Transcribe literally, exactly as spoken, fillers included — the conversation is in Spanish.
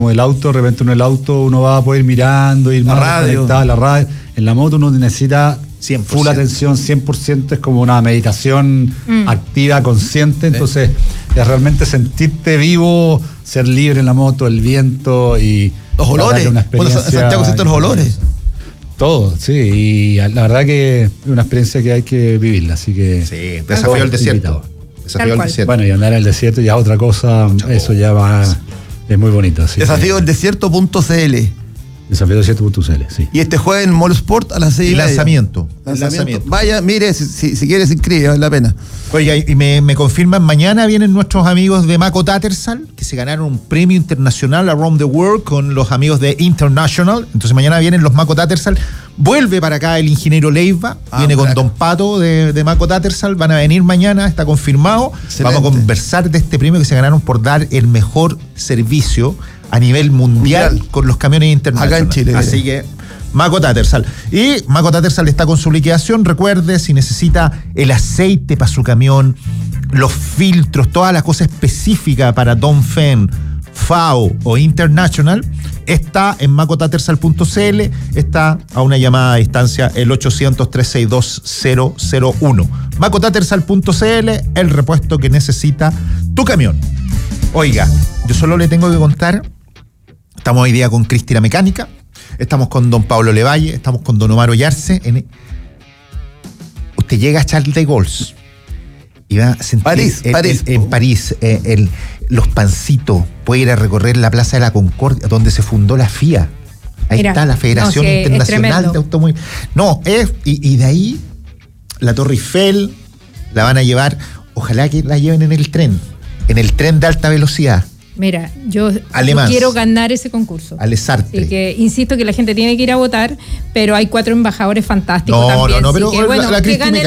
el auto, de repente uno el auto uno va a poder ir mirando, ir la más radio. conectado a la radio. En la moto uno necesita cien por ciento. full atención, cien por ciento, es como una meditación mm. activa, consciente, entonces sí. es realmente sentirte vivo, ser libre en la moto, el viento y... Los olores, una experiencia, bueno, Santiago siente los olores. Todo, sí, y la verdad que es una experiencia que hay que vivirla, así que... Sí, desafío al desierto. Desafío al desierto. Bueno, y andar en el desierto ya es otra cosa, Mucha eso ya va... Es muy bonito. desafío del desierto punto c l. desafío del desierto punto c l, sí. Y este jueves en Mall Sport a las seis y media. Lanzamiento. Lanzamiento. Lanzamiento. Vaya, mire, si, si, si quiere se inscribe, vale la pena. Oiga, y me, me confirman, mañana vienen nuestros amigos de Mako Tattersall, que se ganaron un premio internacional Around the World con los amigos de International. Entonces mañana vienen los Mako Tattersall. Vuelve para acá el ingeniero Leiva, ah, viene con Don Pato de, de Mako Tattersall, van a venir mañana, está confirmado. Excelente. Vamos a conversar de este premio que se ganaron por dar el mejor servicio a nivel mundial, mundial. con los camiones internacionales. Acá en Chile. Así que Mako Tattersall. Y Mako Tattersall está con su liquidación. Recuerde, si necesita el aceite para su camión, los filtros, toda la cosa específica para Dongfeng, F A O o International, está en mako tattersall punto c l, está a una llamada a distancia el ochocientos, trescientos sesenta y dos, cero cero uno. mako tattersall punto c l, el repuesto que necesita tu camión. Oiga, yo solo le tengo que contar, estamos hoy día con Cristina Mecánica, estamos con don Pablo Levalle, estamos con don Omar Ollarse. En... Usted llega a Charles de Gaulle y va a sentir París, el, París. El, en París el, el, los pancitos, puede ir a recorrer la Plaza de la Concordia, donde se fundó la F I A. Ahí Mira, está la Federación no, sí, Internacional de Automóviles. No, es, y, y de ahí la Torre Eiffel la van a llevar, ojalá que la lleven en el tren, en el tren de alta velocidad. Mira, yo, yo quiero ganar ese concurso. Alessartre. Así que insisto que la gente tiene que ir a votar, pero hay cuatro embajadores fantásticos no, también. No, no, pero que, bueno, la, la que gane